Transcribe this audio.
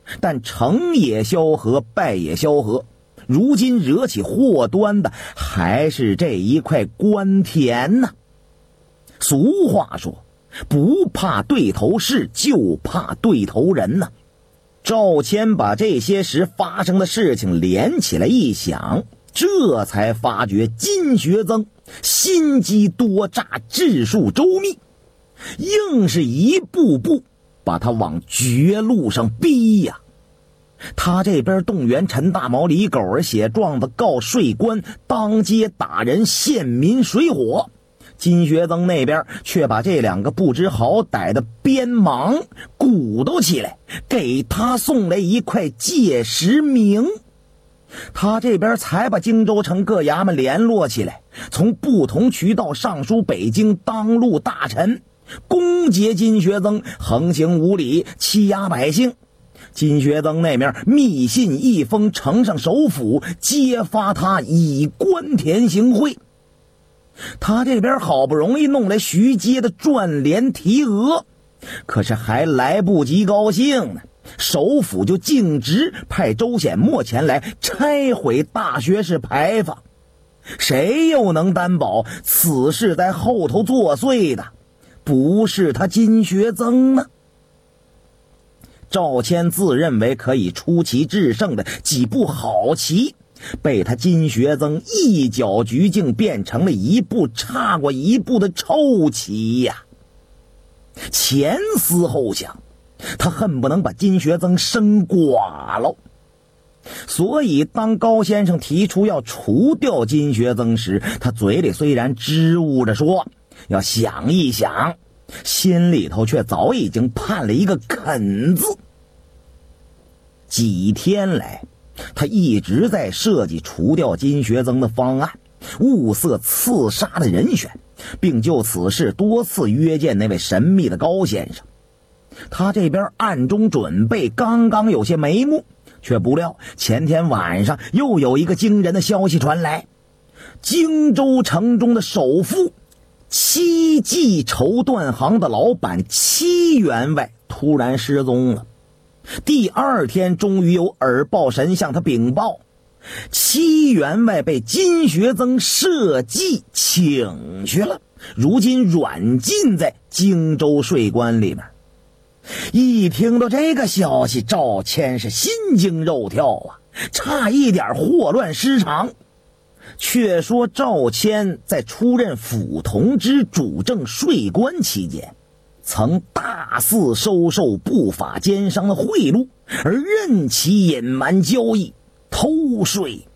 但成也萧何，败也萧何，如今惹起祸端的还是这一块官田呢。俗话说，不怕对头事，就怕对头人呢。赵谦把这些时发生的事情连起来一想，这才发觉金学曾心机多诈，智术周密，硬是一步步把他往绝路上逼呀。他这边动员陈大毛、李狗儿写状子告税官，当街打人，陷民水火。金学曾那边却把这两个不知好歹的边芒鼓捣起来，给他送来一块界石铭。他这边才把荆州城各衙门联络起来，从不同渠道上书北京当路大臣，攻讦金学曾横行无礼，欺压百姓。金学曾那面密信一封呈上首府，揭发他以官田行贿。他这边好不容易弄来徐阶的转联提额，可是还来不及高兴呢，首府就径直派周显墨前来拆毁大学士牌坊。谁又能担保此事在后头作祟的不是他金学曾呢？赵谦自认为可以出奇制胜的几步好棋，被他金学曾一搅局，竟变成了一步差过一步的臭棋呀。前思后想，他恨不能把金学曾生剐了。所以当高先生提出要除掉金学曾时，他嘴里虽然支吾着说要想一想，心里头却早已经判了一个肯字。几天来，他一直在设计除掉金学曾的方案，物色刺杀的人选，并就此事多次约见那位神秘的高先生。他这边暗中准备，刚刚有些眉目，却不料前天晚上又有一个惊人的消息传来，荆州城中的首富七记绸缎行的老板戚员外突然失踪了。第二天终于有耳报神向他禀报，戚员外被金学曾设计请去了，如今软禁在荆州税关里面。一听到这个消息，赵谦是心惊肉跳啊，差一点祸乱失常。却说赵谦在出任府同知主政税关期间，曾大肆收受不法奸商的贿赂，而任其隐瞒交易、偷税、